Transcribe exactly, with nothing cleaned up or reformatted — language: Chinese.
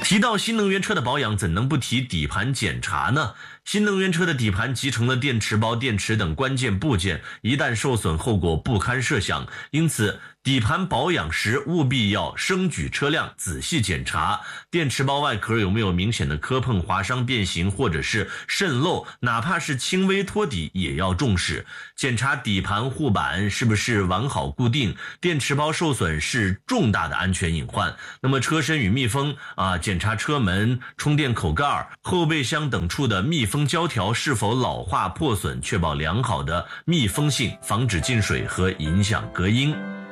提到新能源车的保养，怎能不提底盘检查呢？新能源车的底盘集成了电池包、电池等关键部件，一旦受损，后果不堪设想。因此，底盘保养时务必要升举车辆，仔细检查电池包外壳有没有明显的磕碰、划伤、变形或者是渗漏，哪怕是轻微脱底也要重视。检查底盘护板是不是完好固定，电池包受损是重大的安全隐患。那么车身与密封啊，检查车门、充电口盖、后备箱等处的密封胶条是否老化破损，确保良好的密封性，防止进水和影响隔音。